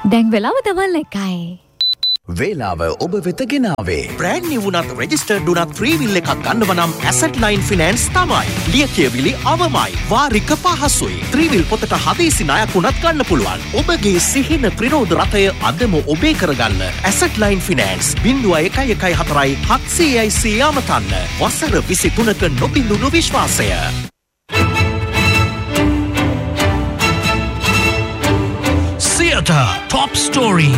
දැන් වෙලාව දවල් 1යි. වේලාව ඔබ වෙත ගෙනාවේ. බ්‍රෑන්ඩ් නිව් වුණත් රෙජිස්ටර්ඩ් වුණත් ෆ්‍රී විල් එකක් ගන්නව නම් ඇසට් ලයින් ෆිනෑන්ස් තමයි. ලියකියවිලි අවමයි. වාරික පහසුයි. ත්‍රී විල් පොතට හදිසි ණයක් වුණත් ගන්න පුළුවන්. ඔබගේ සිහින ප්‍රිරෝධ රථය අදම ඔබේ කරගන්න. Asset line finance 0114 700 යමතන්න. වසර 23ක නොබිඳුණු විශ්වාසය. Top story.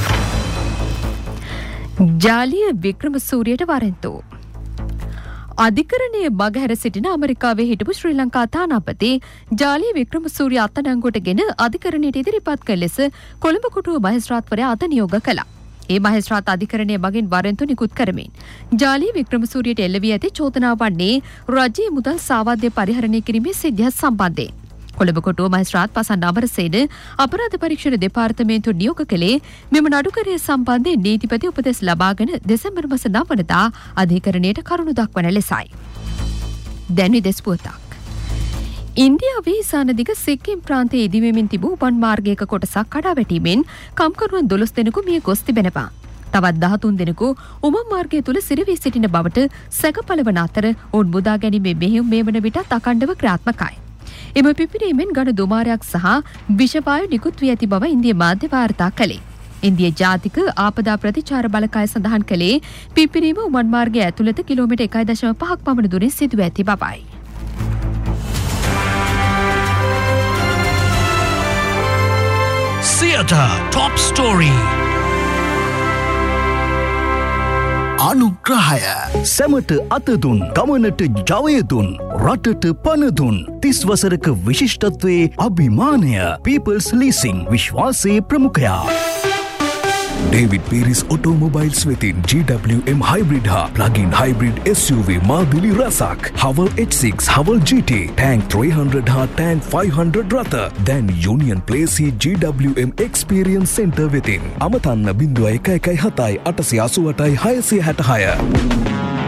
ජාලිය වික්‍රමසූරියට වරෙන්තු. අධිකරණයේ මගහැර සිටින ඇමරිකාවේ හිටපු ශ්‍රී ලංකා තානාපති ජාලිය වික්‍රමසූරිය අත්අඩංගුවටගෙන අධිකරණයට ඉදිරිපත් කළ ලෙස කොළඹ කොටුව මහේස්ත්‍රාත්වරයා අද නියෝග කළා. ඒ මහේස්ත්‍රාත් අධිකරණය මගින් වරෙන්තු නිකුත් කරමින් ජාලිය වික්‍රමසූරියට එල්ල වී ඇති චෝදනාව වන්නේ රජයේ මුදල් සාවාද්‍ය පරිහරණය කිරීමේ සිද්ධියක් සම්බන්ධයෙන්. කොළඹ කොටුව මහේස්ත්‍රාත් පසන් අමරසේන අපරාධ පරීක්ෂණ දෙපාර්තමේන්තුව නියෝග කළේ මෙම නඩුකරය සම්බන්ධයෙන් නීතිපති උපදෙස් ලබාගෙන දෙසැම්බර් මාස 9 වෙනිදා අධිකරණයට කරුණු දක්වන ලෙසයි. දැන් විදෙස් පුවතක්. ඉන්දියාවේ ඊසාන දිග සික්කිම් ප්‍රාන්තයේ ඉදිවෙමින් තිබූ වන් මාර්ගයක කොටසක් කඩා වැටීමෙන් කම්කරුවන් 12 දෙනෙකු මිය ගොස් තිබෙනවා. තවත් 13 දෙනෙකු උමම් මාර්ගය තුල සිරවී සිටින බවට සැකපළවන අතර ඔවුන් මුදා ගැනීමේ මෙහෙයුම් මේ වන විටත් අඛණ්ඩව ක්‍රියාත්මකයි. එම පිපිරීමෙන් ගණ දුමාරයක් සහ විෂවායු නිකුත් වී ඇති බව ඉන්දිය මාධ්‍ය වාර්තා කළේ. ඉන්දිය ජාතික ආපදා ප්‍රතිචාර බලකාය සඳහන් කළේ පිපිරීම උමන් මාර්ගය ඇතුළත කිලෝමීටර් 1.5ක් පමණ දුරින් සිදුව ඇති බවයි. Theatre Top Story. අනුග්‍රහය සැමට අතදුන් ගමනට ජවයදුන් රටට පණදුන් 30 වසරක විශිෂ්ටත්වයේ අභිමානය People's Leasing විශ්වාසයේ ප්‍රමුඛයා David Peris Automobiles වෙතින් GWM Hybrid හා Plug-in Hybrid SUV මාදිලි රසක් Haval H6 Haval GT Tank 300 හා Tank 500 රථ දැන් Union Place GWM Experience Center වෙතින් අමතන්න 0117 888 666